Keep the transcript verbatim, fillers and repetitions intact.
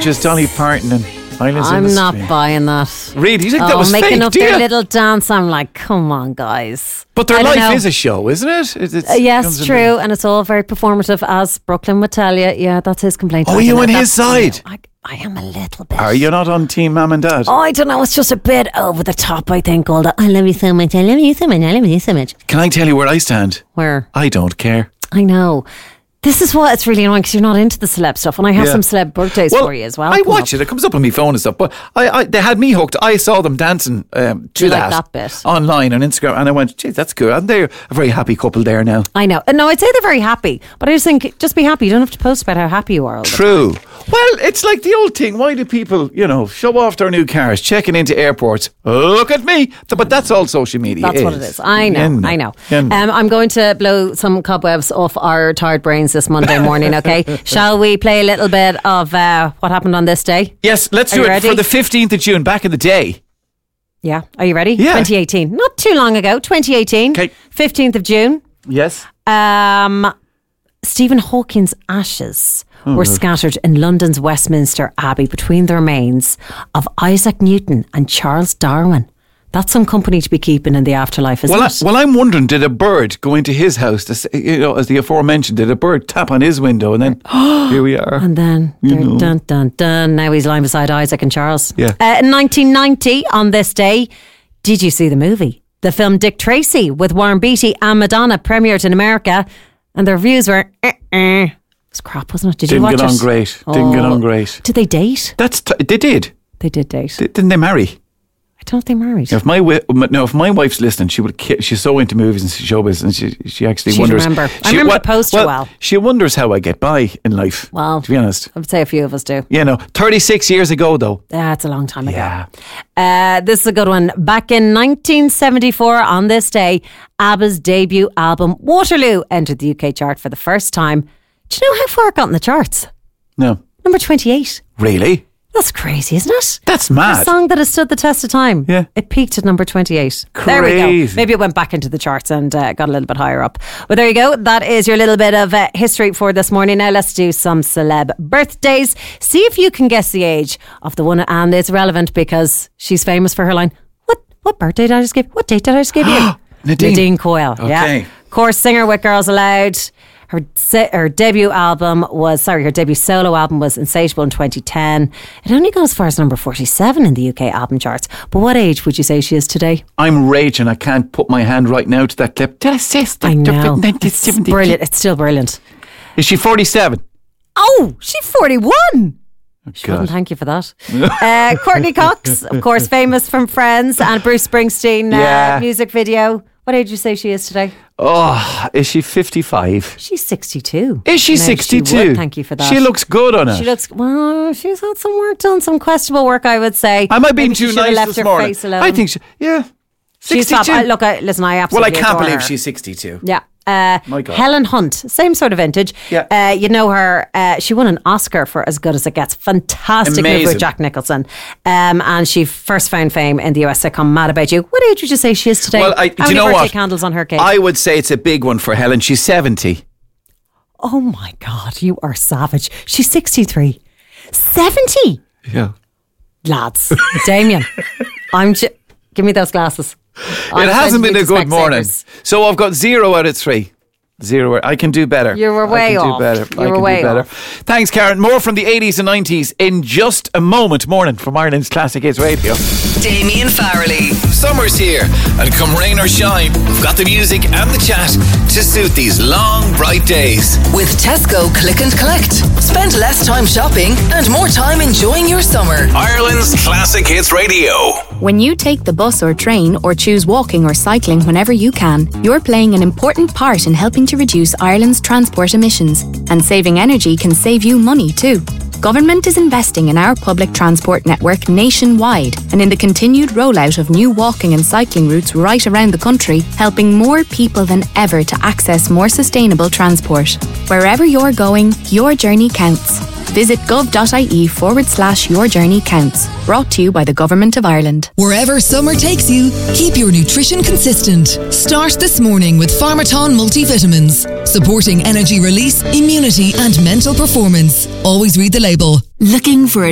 as Dolly Parton and Islands in I'm the not Stream. buying that. Really? You think oh, that was making fake, up do their you? little dance. I'm like, come on, guys. But their I don't life know. is a show, isn't it? It- it's- Uh, yes, comes in true, and it's all very performative, as Brooklyn would tell you. Yeah, that's his complaint. Oh, I you don't on know, his that's- side? I, I am a little bit. the- Are you not on Team Mum and Dad? Oh, I don't know. It's just a bit over the top, I think. All that. I love you so much. I love you so much. I love you so much. Can I tell you where I stand? Where? I don't care. I know. This is what it's really annoying because you're not into the celeb stuff, and I have Yeah. some celeb birthdays for you as well. I Come watch up. it. It comes up on my phone and stuff. But I, I, they had me hooked. I saw them dancing um, to You like that, that bit? online on Instagram, and I went, "Geez, that's good." And they're a very happy couple there now. I know. No, I'd say they're very happy, but I just think just be happy. You don't have to post about how happy you are. All the True. Well, it's like the old thing. Why do people, you know, show off their new cars, checking into airports? Look at me. But that's all social media. That's is. what it is. I know. You I know. You know. Um, I'm going to blow some cobwebs off our tired brains this Monday morning, okay? Shall we play a little bit of uh, what happened on this day? Yes, let's Are do you it ready? for the fifteenth of June, back in the day. Yeah. Are you ready? Yeah. twenty eighteen. Not too long ago. twenty eighteen. Okay. fifteenth of June. Yes. Um, Stephen Hawking's ashes Oh, were scattered in London's Westminster Abbey between the remains of Isaac Newton and Charles Darwin. That's some company to be keeping in the afterlife, isn't Well, I, it? well, I'm wondering, did a bird go into his house? To say, you know, as the aforementioned, did a bird tap on his window, and then here we are. And then, You dun, know. dun, dun, dun, now he's lying beside Isaac and Charles. Yeah. Uh, in nineteen ninety, on this day, did you see the movie? The film Dick Tracy with Warren Beatty and Madonna premiered in America, and the reviews were, uh, uh. It was crap, wasn't it? Did Didn't you watch get on it? great. Didn't get on great. Did they date? That's t- they did. They did date. D- Didn't they marry? I don't think they married. If my wi- no, if my wife's listening, she would. Ki- she's so into movies and showbiz, and she she actually She'd wonders. remember. I she- remember the poster well. She wonders how I get by in life. Well, to be honest, I would say a few of us do. you know, thirty-six years ago though. That's a long time ago. Yeah. Uh, this is a good one. Back in nineteen seventy-four, on this day, ABBA's debut album, Waterloo, entered the U K chart for the first time. Do you know how far it got in the charts? No, Number twenty-eight. really, That's crazy, isn't it? that's A mad. song that has stood the test of time. Yeah. It peaked at number twenty-eight. There we go. Crazy. Maybe it went back into the charts and uh, got a little bit higher up. But there you go. That is your little bit of uh, history for this morning. Now let's do some celeb birthdays. See if you can guess the age of the one. And it's relevant because she's famous for her line, What what birthday did I just give? What date did I just give you? Nadine. Nadine Coyle. Yeah. Okay. Of course, singer with Girls Aloud. Her se- her debut album was, sorry, her debut solo album was Insatiable in twenty ten. It only got as far as number forty-seven in the U K album charts. But what age would you say she is today? I'm raging. I can't put my hand right now to that clip. Did I say that? I know. nineteen It's seventy? brilliant. It's still brilliant. Is she forty-seven? Oh, she's forty-one. She God. wouldn't thank you for that. uh, Courtney Cox, of course, famous from Friends and Bruce Springsteen uh, Yeah. music video. What age would you say she is today? Oh, is she fifty-five? She's sixty-two. Is she No, she sixty-two? would thank you for that. She looks good on it. She looks, well, she's had some work done, some questionable work, I would say. Am I being Maybe she too should have nice left this her morning? face alone. I think she, yeah. She's sixty-two. top. I, look, I, listen, I well, I absolutely can't adore believe her. she's sixty-two. Yeah. Uh, My God. Helen Hunt, same sort of vintage. Yeah. Uh, you know her, uh, she won an Oscar for As Good As It Gets. Fantastic movie Amazing. with Jack Nicholson. Um, and she first found fame in the U S sitcom Mad About You. What age would you say she is today? Well, I, How do you many know birthday what? candles on her cake? I would say it's a big one for Helen. She's seventy. oh my God, you are savage. She's sixty-three. seventy? Yeah. Lads. Damien, I'm ju- give me those glasses. I'm It hasn't sending been you a to good morning. Specsavers. So I've got zero out of three. Zero. I can do better. You were I way can off. do better. You I were can way do better. off. Thanks, Karen. More from the eighties and nineties in just a moment. Morning from Ireland's Classic Hits Radio. Damien Farrelly. Summer's here, and come rain or shine, we've got the music and the chat to suit these long, bright days. With Tesco Click and Collect. Spend less time shopping and more time enjoying your summer. Ireland's Classic Hits Radio. When you take the bus or train or choose walking or cycling whenever you can, you're playing an important part in helping to reduce Ireland's transport emissions. And saving energy can save you money too. Government is investing in our public transport network nationwide and in the continued rollout of new walking and cycling routes right around the country, helping more people than ever to access more sustainable transport. Wherever you're going, your journey counts. Visit gov.ie forward slash your journey counts. Brought to you by the Government of Ireland. Wherever summer takes you, keep your nutrition consistent. Start this morning with Pharmaton multivitamins, supporting energy release, immunity and mental performance. Always read the label. Looking for a